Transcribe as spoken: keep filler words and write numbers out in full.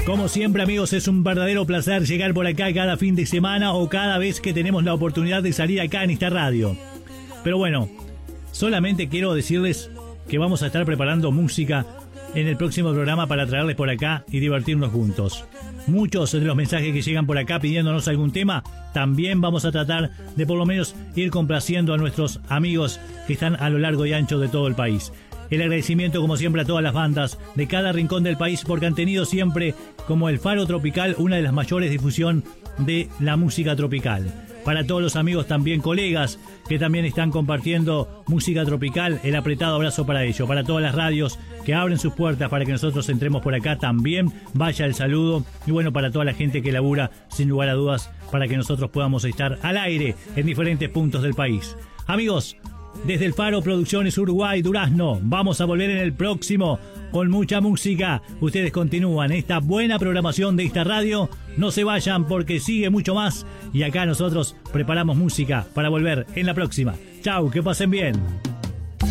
Como siempre, amigos, es un verdadero placer llegar por acá cada fin de semana o cada vez que tenemos la oportunidad de salir acá en esta radio. Pero bueno, solamente quiero decirles que vamos a estar preparando música en el próximo programa para traerles por acá y divertirnos juntos. Muchos de los mensajes que llegan por acá pidiéndonos algún tema, también vamos a tratar de por lo menos ir complaciendo a nuestros amigos que están a lo largo y ancho de todo el país. El agradecimiento, como siempre, a todas las bandas de cada rincón del país porque han tenido siempre, como el Faro Tropical, una de las mayores difusión de la música tropical. Para todos los amigos, también colegas, que también están compartiendo música tropical, el apretado abrazo para ello. Para todas las radios que abren sus puertas para que nosotros entremos por acá, también vaya el saludo. Y bueno, para toda la gente que labura, sin lugar a dudas, para que nosotros podamos estar al aire en diferentes puntos del país. Amigos, desde el Faro Producciones Uruguay, Durazno, vamos a volver en el próximo con mucha música. Ustedes continúan esta buena programación de esta radio. No se vayan porque sigue mucho más. Y acá nosotros preparamos música para volver en la próxima. Chau, que pasen bien.